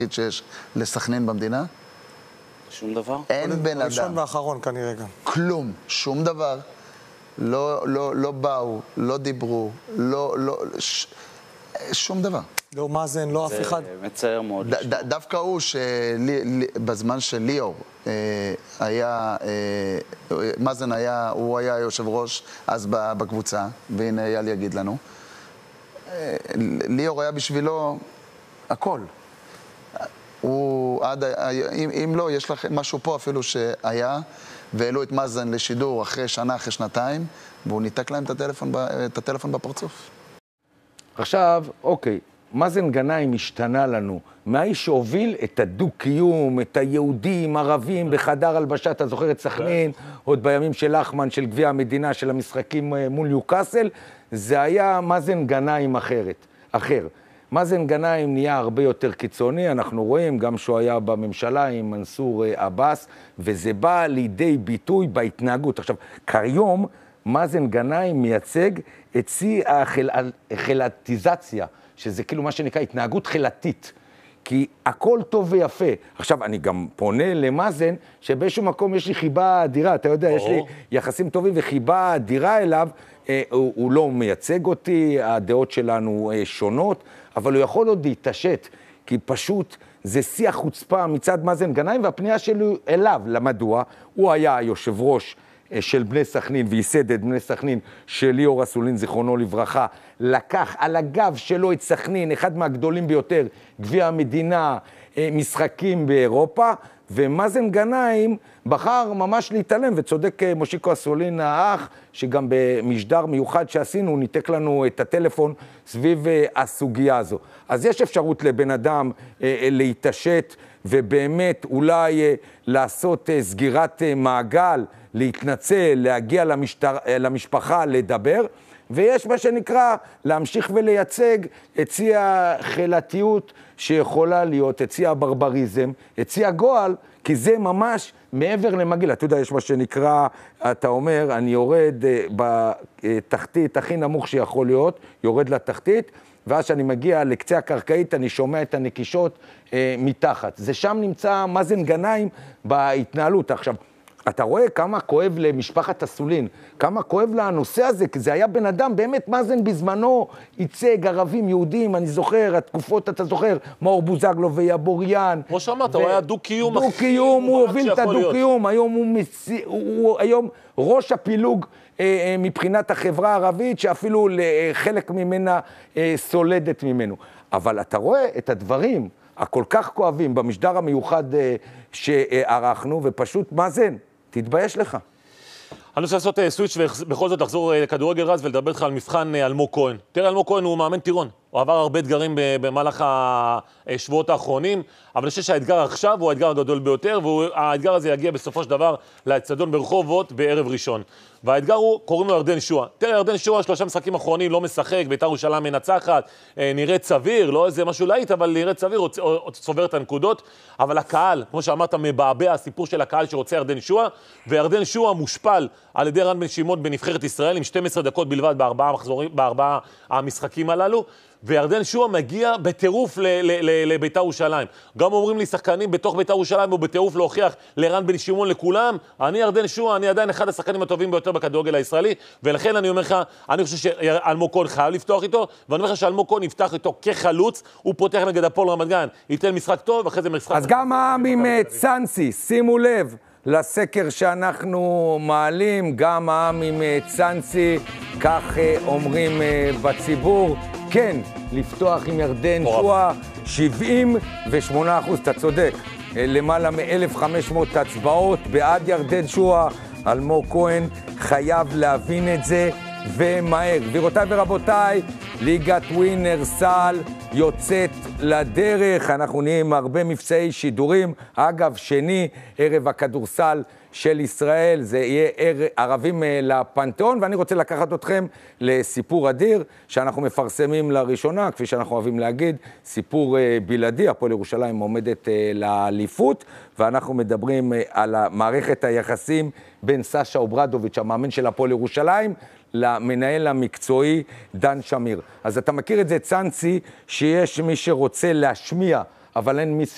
שיש לסכנין במדינה? שום דבר? אין בן אדם. ראשון ואחרון כנראה גם. כלום, שום דבר. לא באו, לא דיברו, שום דבר. לא מאזן, לא אף אחד. זה מצער מאוד. דווקא הוא בזמן של ליאור היה, מאזן היה, הוא היה יושב ראש אז בקבוצה, והנה אייל יגיד לנו. ליאור היה בשבילו הכל. אם לא, יש לכם משהו פה אפילו שהיה, והעלו את מאזן לשידור אחרי שנה, אחרי שנתיים, והוא ניתק להם את הטלפון בפרצוף. עכשיו, אוקיי, מאזן גנאים השתנה לנו. מהאיש שהוביל את הדו-קיום, את היהודים, ערבים, בחדר הלבשה, אתה זוכר את סכנין, עוד בימים של לחמן, של גביע המדינה, של המשחקים מול ניוקאסל, זה היה מאזן גנאים אחר. מאזן גנאים נהיה הרבה יותר קיצוני, אנחנו רואים גם שהוא היה בממשלה עם מנסור עבאס, וזה בא לידי ביטוי בהתנהגות. עכשיו, כיום מאזן גנאים מייצג את שיא החילטיזציה, שזה כאילו מה שנקרא התנהגות חילתית, כי הכל טוב ויפה. עכשיו, אני גם פונה למאזן, שבאיזשהו מקום יש לי חיבה אדירה, אתה יודע, יש לי יחסים טובים וחיבה אדירה אליו, הוא לא מייצג אותי, הדעות שלנו שונות, אבל הוא יכול עוד להתעשת, כי פשוט זה שיח חוצפה מצד מאזן גנאים, והפנייה שלי אליו, למדוע, הוא היה יושב ראש של בני סכנין, וייסד את בני סכנין של ליאור אסולין, זיכרונו לברכה, לקח על הגב שלו את סכנין, אחד מהגדולים ביותר, גביע המדינה, משחקים באירופה, ומאזן גנאים בחר ממש להתעלם, וצודק מושיקו אסולין האח, שגם במשדר מיוחד שעשינו, הוא ניתק לנו את הטלפון סביב הסוגיה הזו. אז יש אפשרות לבן אדם להתעשת, ובאמת אולי לעשות סגירת מעגל, להתנצל, להגיע למשפחה, לדבר, ויש מה שנקרא להמשיך ולייצג את שיא החילתיות שיכולה להיות, את שיא הברבריזם, את שיא הגועל, כי זה ממש מעבר למגיל. אתה יודע, יש מה שנקרא, אתה אומר, אני יורד בתחתית הכי נמוך שיכול להיות, יורד לתחתית, ואז שאני מגיע לקצה הקרקעית, אני שומע את הנקישות מתחת. זה שם נמצא מאזן גנאים בהתנהלות. עכשיו, אתה רואה כמה כואב למשפחת אסולין, כמה כואב לנושא הזה, כי זה היה בן אדם, באמת מאזן בזמנו ייצג ערבים יהודים, אני זוכר, התקופות אתה זוכר, מאור בוזגלו ויבוריאן. כמו שאמרת, הוא היה דו-קיום. דו-קיום, הוא הוביל את הדו-קיום, היום ראש הפילוג מבחינת החברה הערבית, שאפילו חלק ממנה סולדת ממנו. אבל אתה רואה את הדברים הכל כך כואבים במשדר המיוחד שערכנו, ופשוט מאזן, תתבייש לך. אני רוצה לעשות סוויץ' ובכל זאת לחזור לכדורגל רז ולדבר לך על מבחן אלמוג כהן. תראה, אלמוג כהן הוא מאמן טירון. הוא עבר הרבה אתגרים במהלך השבועות האחרונים, אבל אני חושב שהאתגר עכשיו הוא האתגר הגדול ביותר, והאתגר הזה יגיע בסופו של דבר לאצטדיון ברחובות בערב ראשון. והאתגר הוא, קוראים לו ירדן שועה. תראה, ירדן שועה, 3 משחקים אחרונים, לא משחק, בית"ר ירושלים מנצחת, נראה סביר, לא איזה משהו להיט, אבל נראה סביר, צובר את הנקודות. אבל הקהל, כמו שאמרת, מבעבע הסיפור של הקהל שרוצה ירדן שועה, וירדן שועה מושפל על ידי רן בן שמעון בנבחרת ישראל, עם 12 דקות בלבד בארבעה המשחקים הללו. וירדן שועה מגיע בטירוף לבית"ר ירושלים. גם אומרים לי שחקנים בתוך בית"ר ירושלים, הוא בטירוף להוכיח לרן בן שמעון לכולם. אני ירדן שועה, אני עדיין אחד השחקנים הטובים ביותר בכדורגל הישראלי, ולכן אני אומר לך, אני חושב שאלמוג כהן חייב לפתוח איתו, ואני אומר לך שאלמוג כהן יפתח איתו כחלוץ, הוא פותח נגד הפועל רמת גן, ייתן משחק טוב, ואחרי זה משחק... אז גם העם עם צאנסי, שימו לב לסקר שאנחנו מעלים, גם העם עם צאנסי, כך אומרים בציבור, כן, לפתוח עם ירדן שועה, 78%, אתה צודק, למעלה מ-1,500 הצבעות בעד ירדן שועה. אלמוג כהן חייב להבין את זה ומהר. גבירותיי ורבותיי, ליגת ווינר סל יוצאת לדרך, אנחנו נהיה עם הרבה מבצעי שידורים. אגב, שני, ערב הכדורסל של ישראל, זה יהיה ערבים לפנתיאון, ואני רוצה לקחת אתכם לסיפור אדיר שאנחנו מפרסמים לראשונה, כפי שאנחנו אוהבים להגיד, סיפור בלעדי. הפועל ירושלים עומדת לאליפות, ואנחנו מדברים על מערכת היחסים בין סשה אוברדוביץ', המאמן של הפועל ירושלים, למנהל המקצועי דן שמיר. אז אתה מכיר את זה, צאנסי, שיש מי שרוצה להשמיע, אבל אין מי